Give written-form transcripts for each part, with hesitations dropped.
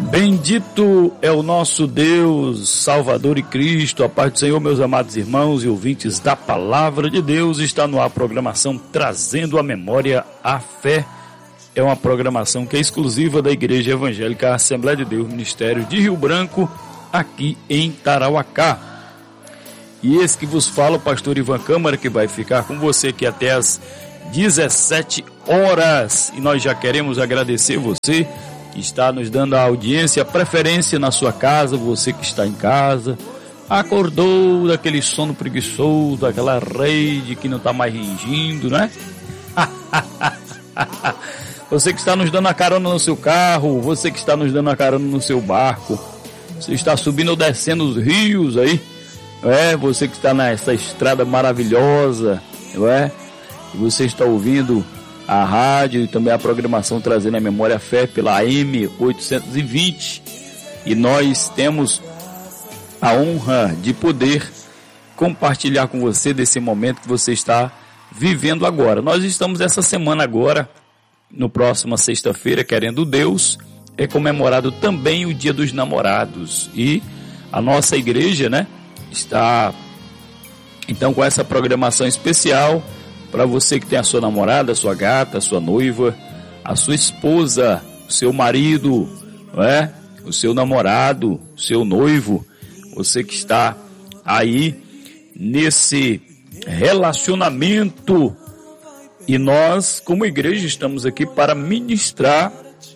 Bendito é o nosso Deus, Salvador e Cristo. A paz do Senhor, meus amados irmãos e ouvintes da Palavra de Deus. Está no ar a programação Trazendo à Memória a Fé. É uma programação que é exclusiva da Igreja Evangélica Assembleia de Deus, Ministério de Rio Branco, aqui em Tarauacá. E esse que vos fala, o pastor Ivan Câmara, que vai ficar com você aqui até as 17 horas. E nós já queremos agradecer você que está nos dando a audiência, a preferência na sua casa, você que está em casa, acordou daquele sono preguiçoso, daquela rede que não está mais ringindo, né? Você que está nos dando a carona no seu carro, você que está nos dando a carona no seu barco, você está subindo ou descendo os rios aí, você que está nessa estrada maravilhosa, e você está ouvindo a rádio e também a programação Trazendo a Memória a Fé pela AM 820, e nós temos a honra de poder compartilhar com você desse momento que você está vivendo agora. Nós estamos essa semana agora, no próxima sexta-feira, querendo Deus, é comemorado também o Dia dos Namorados, e a nossa igreja, está então com essa programação especial para você que tem a sua namorada, a sua gata, a sua noiva, a sua esposa, o seu marido, o seu namorado, o seu noivo, você que está aí nesse relacionamento. E nós, como igreja, estamos aqui para ministrar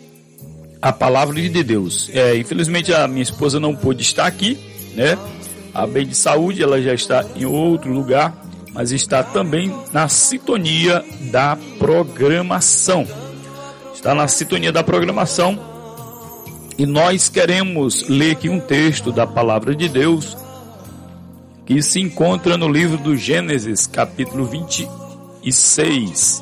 a palavra de Deus. Infelizmente a minha esposa não pôde estar aqui, a bem de saúde, ela já está em outro lugar, mas está também na sintonia da programação. Está na sintonia da programação. E nós queremos ler aqui um texto da palavra de Deus que se encontra no livro do Gênesis, capítulo 26.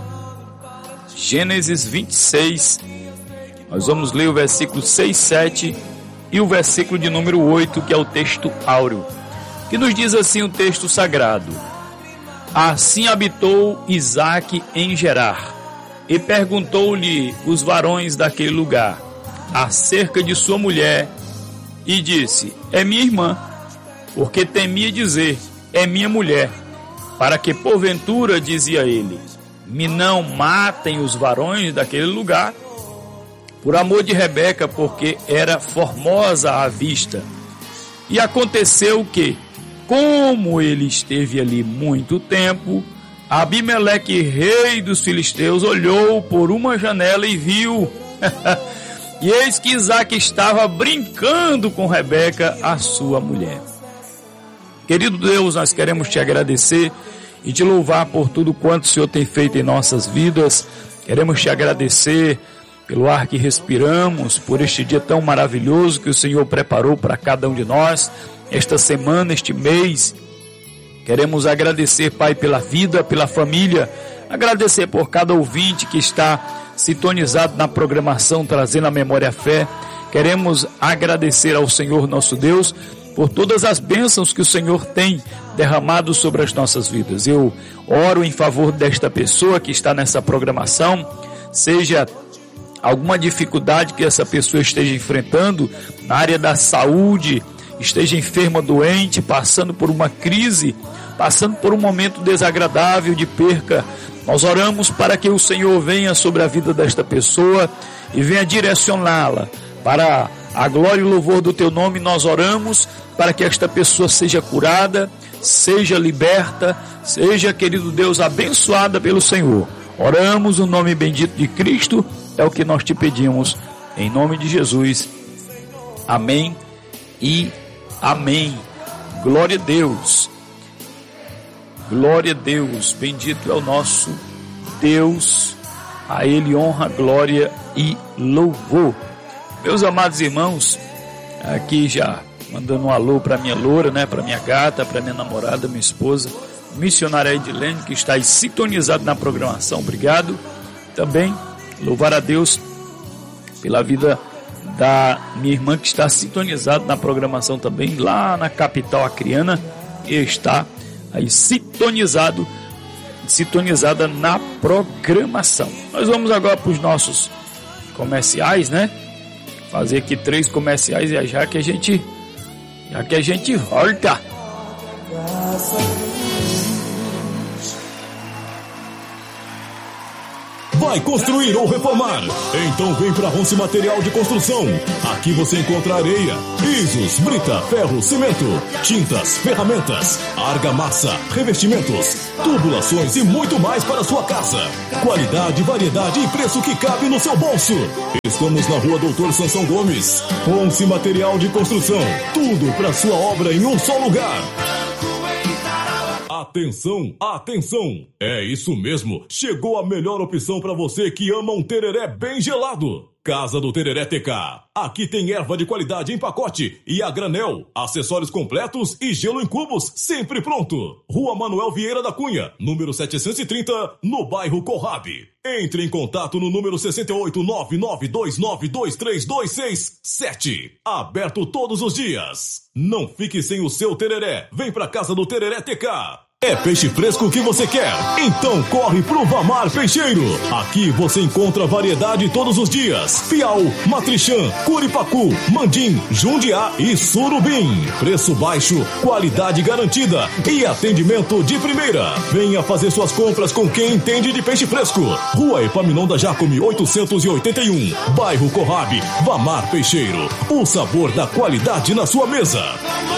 Gênesis 26. Nós vamos ler o versículo 6, 7 e o versículo de número 8, que é o texto áureo, que nos diz assim o texto sagrado: Assim habitou Isaque em Gerar, e perguntou-lhe os varões daquele lugar acerca de sua mulher, e disse: é minha irmã, porque temia dizer: é minha mulher, para que porventura, dizia ele, me não matem os varões daquele lugar, por amor de Rebeca, porque era formosa à vista. E aconteceu que, como ele esteve ali muito tempo, Abimeleque, rei dos filisteus, olhou por uma janela e viu, e eis que Isaque estava brincando com Rebeca, a sua mulher. Querido Deus, nós queremos te agradecer e te louvar por tudo quanto o Senhor tem feito em nossas vidas. Queremos te agradecer pelo ar que respiramos, por este dia tão maravilhoso que o Senhor preparou para cada um de nós, esta semana, este mês. Queremos agradecer, Pai, pela vida, pela família, agradecer por cada ouvinte que está sintonizado na programação Trazendo a Memória a Fé. Queremos agradecer ao Senhor nosso Deus por todas as bênçãos que o Senhor tem derramado sobre as nossas vidas. Eu oro em favor desta pessoa que está nessa programação, seja alguma dificuldade que essa pessoa esteja enfrentando na área da saúde, esteja enferma, doente, passando por uma crise, passando por um momento desagradável de perca. Nós oramos para que o Senhor venha sobre a vida desta pessoa e venha direcioná-la para a glória e o louvor do teu nome. Nós oramos para que esta pessoa seja curada, seja liberta, seja, querido Deus, abençoada pelo Senhor. Oramos no nome bendito de Cristo, é o que nós te pedimos, em nome de Jesus. Amém e amém. Glória a Deus. Glória a Deus. Bendito é o nosso Deus. A Ele honra, glória e louvor. Meus amados irmãos, aqui já mandando um alô para minha loura, para minha gata, para minha namorada, minha esposa, missionária Edilene, que está aí sintonizado na programação. Obrigado. Também louvar a Deus pela vida da minha irmã, que está sintonizada na programação também, lá na capital acreana, e está aí sintonizada na programação. Nós vamos agora para os nossos comerciais, fazer aqui 3 comerciais e já que a gente volta. Vai construir ou reformar? Então vem para Ronce Material de Construção. Aqui você encontra areia, pisos, brita, ferro, cimento, tintas, ferramentas, argamassa, revestimentos, tubulações e muito mais para a sua casa. Qualidade, variedade e preço que cabe no seu bolso. Estamos na Rua Doutor Sansão Gomes. Ronce Material de Construção. Tudo para sua obra em um só lugar. Atenção, atenção! É isso mesmo, chegou a melhor opção para você que ama um tereré bem gelado. Casa do Tereré TK. Aqui tem erva de qualidade em pacote e a granel, acessórios completos e gelo em cubos, sempre pronto. Rua Manuel Vieira da Cunha, número 730, no bairro Corrab. Entre em contato no número 68992923267. Aberto todos os dias. Não fique sem o seu tereré. Vem pra Casa do Tereré TK. É peixe fresco que você quer? Então corre pro Vamar Peixeiro. Aqui você encontra variedade todos os dias. Piau, matrixã, curipacu, mandim, jundiá e surubim. Preço baixo, qualidade garantida e atendimento de primeira. Venha fazer suas compras com quem entende de peixe fresco. Rua Epaminonda Jacome 881, bairro Corrab, Vamar Peixeiro. O sabor da qualidade na sua mesa.